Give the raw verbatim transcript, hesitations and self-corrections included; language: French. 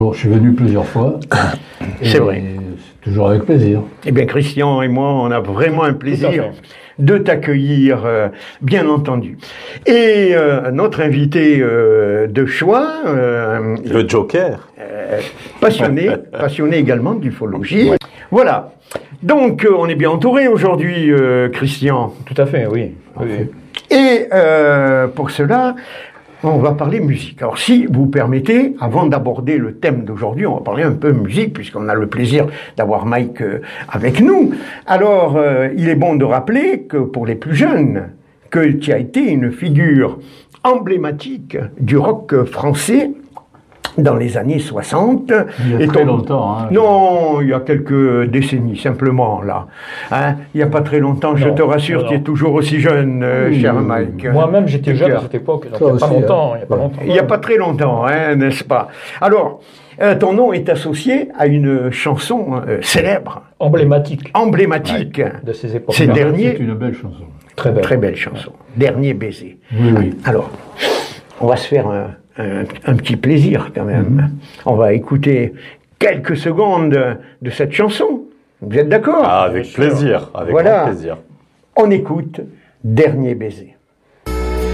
Bon, je suis venu plusieurs fois. C'est vrai. C'est toujours avec plaisir. Eh bien, Christian et moi, on a vraiment un plaisir de t'accueillir, euh, bien entendu. Et euh, notre invité euh, de choix, euh, le Joker, euh, passionné, passionné également d'ufologie. Ouais. Voilà. Donc, euh, on est bien entouré aujourd'hui, euh, Christian. Tout à fait, oui. oui. Et euh, pour cela, on va parler musique. Alors, si vous permettez, avant d'aborder le thème d'aujourd'hui, on va parler un peu musique, puisqu'on a le plaisir d'avoir Mike euh, avec nous. Alors, euh, il est bon de rappeler que pour les plus jeunes, que tu as été une figure emblématique du rock français dans les années soixante. Il y a et très ton... longtemps. Hein, non, il y a quelques décennies, simplement, là. Hein, il n'y a pas très longtemps, non, je te rassure, tu es toujours aussi jeune, euh, oui, cher Mike. Moi-même, j'étais jeune à cette époque, donc il n'y a, hein. a pas longtemps. Il n'y a pas très longtemps, hein, n'est-ce pas? Alors, euh, ton nom est associé à une chanson euh, célèbre. Emblématique. Emblématique. Ouais, de ces époques. C'est dernier... C'est une belle chanson. Très belle. Très belle chanson. Dernier baiser. Oui, oui. Alors, on va se faire un... Un, un petit plaisir quand même. Mm-hmm. On va écouter quelques secondes de cette chanson. Vous êtes d'accord? Ah, avec plaisir, avec voilà. grand plaisir. On écoute Dernier baiser.